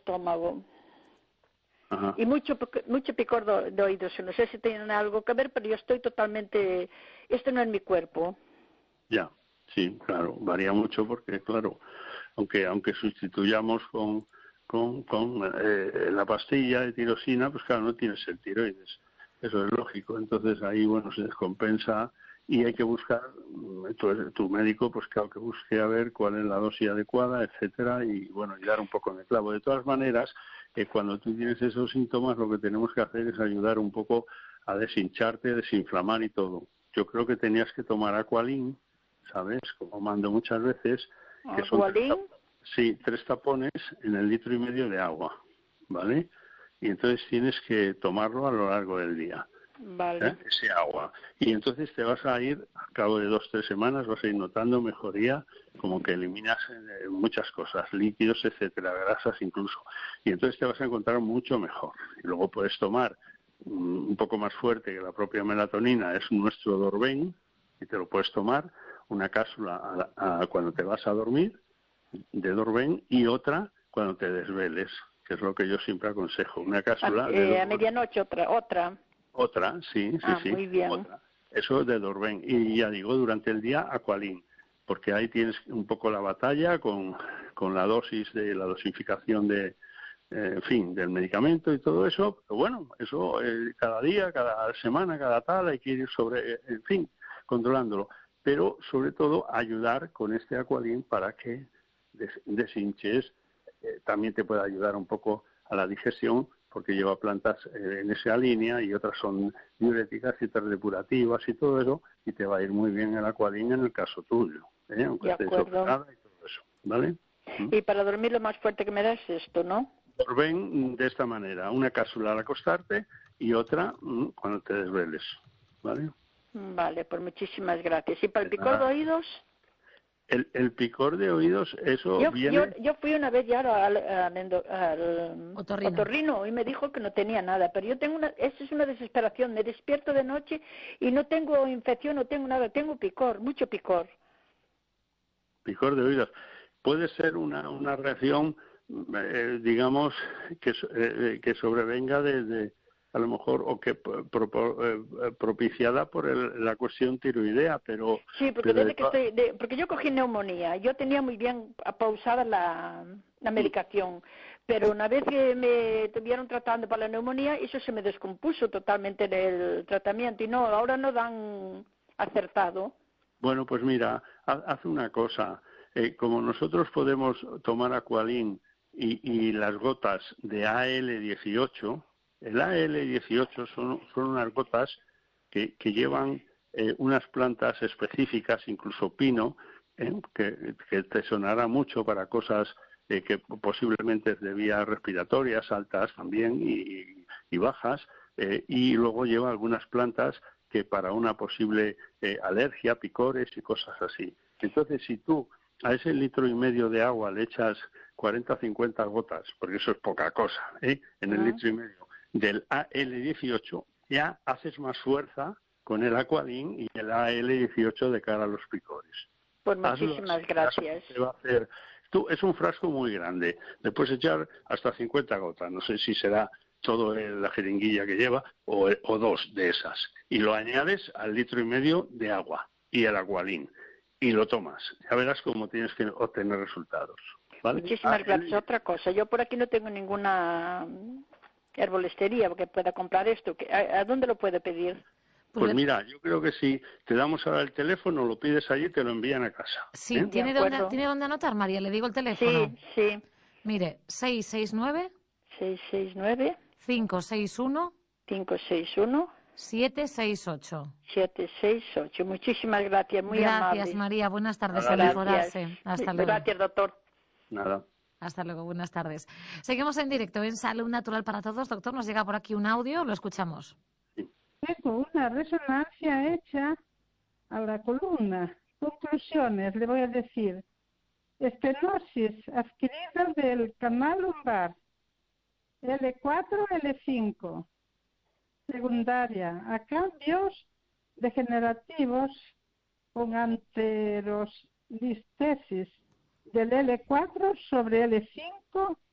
estómago. Ajá. Y mucho picor de oídos. No sé si tienen algo que ver, pero yo estoy totalmente... Esto no es mi cuerpo. Ya, sí, claro, varía mucho porque, claro, aunque sustituyamos con la pastilla de tirosina, pues claro, no tienes el tiroides. Eso es lógico. Entonces ahí, bueno, se descompensa y hay que buscar, tu médico, pues claro, que busque a ver cuál es la dosis adecuada, etcétera, y bueno, y dar un poco en el clavo. De todas maneras, cuando tú tienes esos síntomas, lo que tenemos que hacer es ayudar un poco a deshincharte, desinflamar y todo. Yo creo que tenías que tomar Aqualin, ¿sabes? Como mando muchas veces, que son tres tapones en el 1,5 litros de agua, ¿vale? Y entonces tienes que tomarlo a lo largo del día. Vale. Ese agua. Y entonces te vas a ir, al cabo de 2-3 semanas, vas a ir notando mejoría, como que eliminas muchas cosas, líquidos, etcétera, grasas incluso. Y entonces te vas a encontrar mucho mejor. Y luego puedes tomar un poco más fuerte que la propia melatonina, es nuestro Dorben, y te lo puedes tomar, una cápsula cuando te vas a dormir, de Dorben, y otra cuando te desveles, que es lo que yo siempre aconsejo. Una cápsula a medianoche otra. Otra, sí. Muy bien. Otra. Eso de Dorben. Y ya digo, durante el día Aqualin, porque ahí tienes un poco la batalla con la dosis de la dosificación en fin, del medicamento y todo eso. Pero bueno, eso cada día, cada semana, cada tal, hay que ir en fin, controlándolo. Pero sobre todo ayudar con este Aqualin para que deshinches. También te puede ayudar un poco a la digestión, porque lleva plantas en esa línea y otras son diuréticas y otras depurativas y todo eso, y te va a ir muy bien el Aqualin en el caso tuyo, aunque estés operada y todo eso, ¿vale? Y para dormir lo más fuerte que me das es esto, ¿no? Dorben de esta manera, una cápsula al acostarte y otra cuando te desveles, ¿vale? Vale, pues muchísimas gracias. ¿Y para el picor de oídos? El picor de oídos, eso viene... Yo fui una vez ya al otorrino y me dijo que no tenía nada, pero yo tengo esa es una desesperación, me despierto de noche y no tengo infección, no tengo nada, tengo picor, mucho picor. Picor de oídos. Puede ser una reacción, digamos, que sobrevenga desde, a lo mejor, o que propiciada por la cuestión tiroidea, pero... Sí, porque desde que porque yo cogí neumonía, yo tenía muy bien pausada la medicación, pero una vez que me estuvieron tratando para la neumonía, eso se me descompuso totalmente el tratamiento, y ahora no dan acertado. Bueno, pues mira, haz una cosa, como nosotros podemos tomar Aqualin y las gotas de AL18, el AL18 son unas gotas que llevan unas plantas específicas, incluso pino, que te sonará mucho para cosas que posiblemente es de vías respiratorias altas también y bajas, y luego lleva algunas plantas que para una posible alergia, picores y cosas así. Entonces, si tú a ese 1,5 litros de agua le echas 40 o 50 gotas, porque eso es poca cosa, en el 1,5 litros del AL18, ya haces más fuerza con el Aqualin y el AL18 de cara a los picores. Pues muchísimas gracias. Te va a hacer... es un frasco muy grande, le puedes echar hasta 50 gotas, no sé si será todo la jeringuilla que lleva o 2 de esas, y lo añades al 1,5 litros de agua y el Aqualin y lo tomas. Ya verás cómo tienes que obtener resultados, ¿vale? Muchísimas gracias. Otra cosa, yo por aquí no tengo ninguna herbolistería que pueda comprar esto. ¿A dónde lo puede pedir? Pues mira, yo creo que si te damos ahora el teléfono, lo pides allí y te lo envían a casa. Sí, ¿tiene dónde anotar, María? Le digo el teléfono. Sí. Mire, 669 561 768. Muchísimas gracias, muy amable. Gracias, María. Buenas tardes. A mejorarse. Hasta luego. Gracias, doctor. Nada. Hasta luego, buenas tardes. Seguimos en directo en Salud Natural para Todos. Doctor, nos llega por aquí un audio, lo escuchamos. Tengo una resonancia hecha a la columna. Conclusiones, le voy a decir. Estenosis adquirida del canal lumbar. L4, L5. Secundaria a cambios degenerativos con anterolistesis del L4 sobre L5